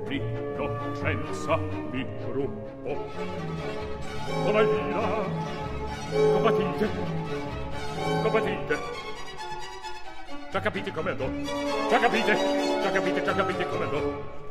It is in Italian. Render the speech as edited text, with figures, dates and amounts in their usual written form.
l'innocenza mi rubo. Oh vai via, combattite, combattite. Già capite come andò, già capite come andò.